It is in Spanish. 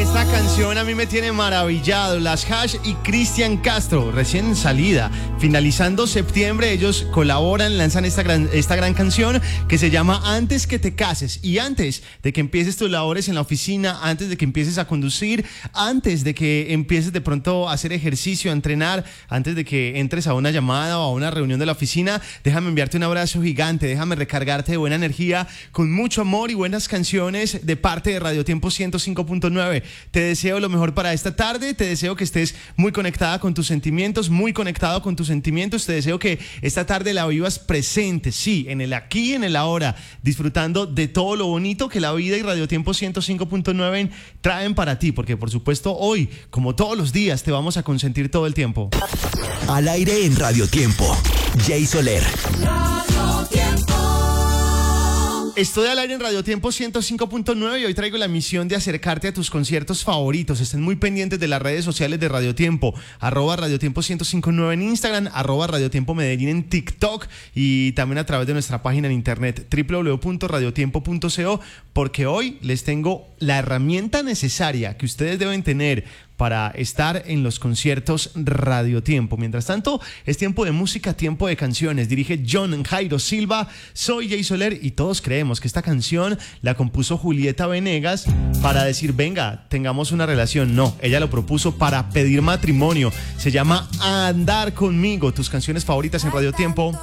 Esta canción a mí me tiene maravillado. Las Hash y Cristian Castro, recién salida. Finalizando septiembre, ellos colaboran, lanzan esta gran canción que se llama Antes que te cases. Y antes de que empieces tus labores en la oficina, antes de que empieces a conducir, antes de que empieces de pronto a hacer ejercicio, a entrenar, antes de que entres a una llamada o a una reunión de la oficina, déjame enviarte un abrazo gigante, déjame recargarte de buena energía, con mucho amor y buenas canciones de parte de Radio Tiempo 105.9. Te deseo lo mejor para esta tarde, te deseo que estés muy conectada con tus sentimientos, muy conectado con tus sentimientos, te deseo que esta tarde la vivas presente, sí, en el aquí y en el ahora, disfrutando de todo lo bonito que la vida y Radio Tiempo 105.9 traen para ti, porque por supuesto hoy, como todos los días, te vamos a consentir todo el tiempo. Al aire en Radio Tiempo, Jay Soler. Radio Tiempo. Estoy al aire en Radio Tiempo 105.9 y hoy traigo la misión de acercarte a tus conciertos favoritos. Estén muy pendientes de las redes sociales de Radio Tiempo, @Radio Tiempo 105.9 en Instagram, @Radio Tiempo Medellín en TikTok y también a través de nuestra página en internet www.radiotiempo.co, porque hoy les tengo la herramienta necesaria que ustedes deben tener para estar en los conciertos Radio Tiempo. Mientras tanto, es tiempo de música, tiempo de canciones. Dirige John Jairo Silva, soy Jay Soler y todos creemos que esta canción la compuso Julieta Venegas para decir, venga, tengamos una relación. No, ella lo propuso para pedir matrimonio. Se llama Andar Conmigo, tus canciones favoritas en Radio Tiempo.